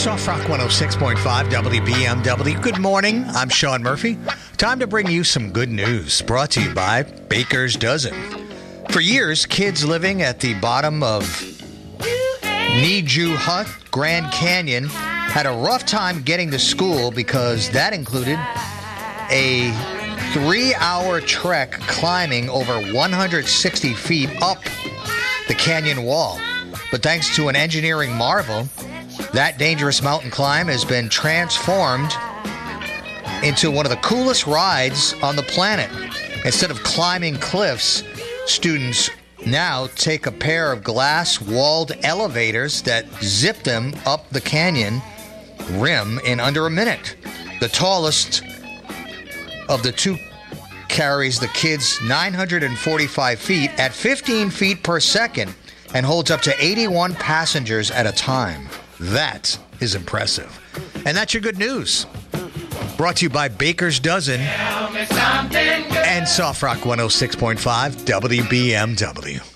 Soft Rock 106.5 WBMW. Good morning. I'm Sean Murphy. Time to bring you some good news. Brought to you by Baker's Dozen. For years, kids living at the bottom of Niju Hut, Grand Canyon, had a rough time getting to school because that included a 3-hour trek climbing over 160 feet up the canyon wall. But thanks to an engineering marvel, that dangerous mountain climb has been transformed into one of the coolest rides on the planet. Instead of climbing cliffs, students now take a pair of glass-walled elevators that zip them up the canyon rim in under a minute. The tallest of the two carries the kids 945 feet at 15 feet per second and holds up to 81 passengers at a time. That is impressive. And that's your good news. Brought to you by Baker's Dozen and Soft Rock 106.5 WBMW.